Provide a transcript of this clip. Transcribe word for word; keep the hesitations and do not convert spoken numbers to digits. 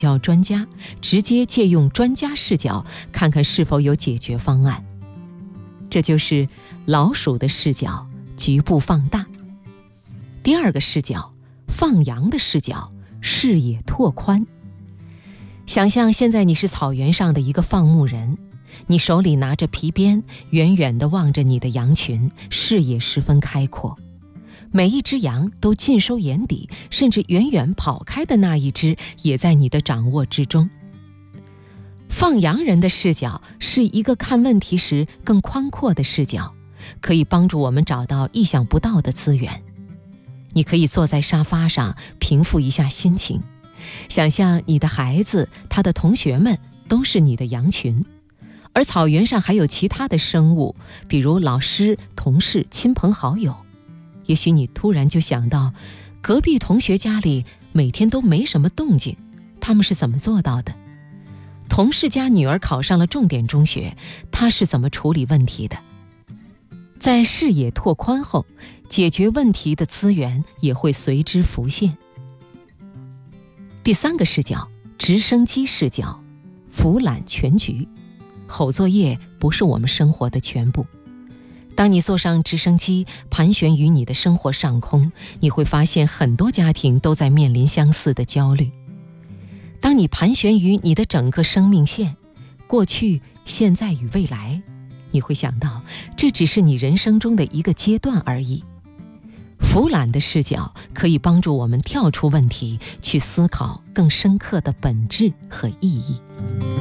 叫专家，直接借用专家视角，看看是否有解决方案。这就是老鼠的视角，局部放大。第二个视角，放羊的视角，视野拓宽。想象现在你是草原上的一个放牧人，你手里拿着皮鞭，远远地望着你的羊群，视野十分开阔。每一只羊都尽收眼底，甚至远远跑开的那一只也在你的掌握之中。放羊人的视角是一个看问题时更宽阔的视角，可以帮助我们找到意想不到的资源。你可以坐在沙发上平复一下心情，想象你的孩子，他的同学们都是你的羊群，而草原上还有其他的生物，比如老师、同事、亲朋好友。也许你突然就想到，隔壁同学家里每天都没什么动静，他们是怎么做到的？同事家女儿考上了重点中学，他是怎么处理问题的？在视野拓宽后，解决问题的资源也会随之浮现。第三个视角，直升机视角，俯览全局。吼作业不是我们生活的全部。当你坐上直升机，盘旋于你的生活上空，你会发现很多家庭都在面临相似的焦虑。当你盘旋于你的整个生命线，过去、现在与未来，你会想到，这只是你人生中的一个阶段而已。俯览的视角可以帮助我们跳出问题，去思考更深刻的本质和意义。